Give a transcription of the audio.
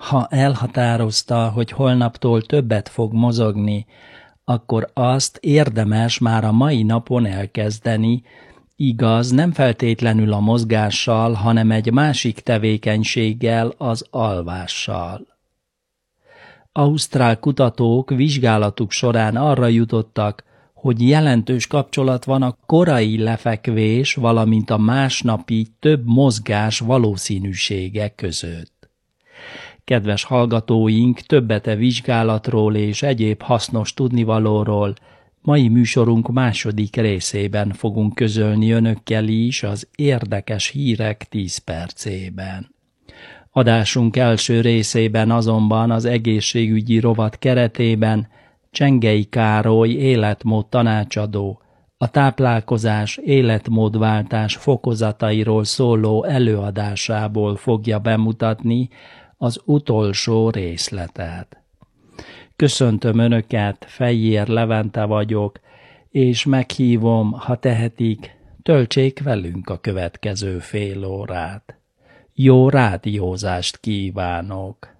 Ha elhatározta, hogy holnaptól többet fog mozogni, akkor azt érdemes már a mai napon elkezdeni, igaz, nem feltétlenül a mozgással, hanem egy másik tevékenységgel, az alvással. Ausztrál kutatók vizsgálatuk során arra jutottak, hogy jelentős kapcsolat van a korai lefekvés, valamint a másnapi több mozgás valószínűsége között. Kedves hallgatóink, többet a vizsgálatról és egyéb hasznos tudnivalóról mai műsorunk második részében fogunk közölni önökkel is az érdekes hírek 10 percében. Adásunk első részében azonban az egészségügyi rovat keretében Csengei Károly életmód tanácsadó, a táplálkozás életmódváltás fokozatairól szóló előadásából fogja bemutatni az utolsó részletet. Köszöntöm Önöket, Fejér Levente vagyok, és meghívom, ha tehetik, töltsék velünk a következő fél órát. Jó rádiózást kívánok!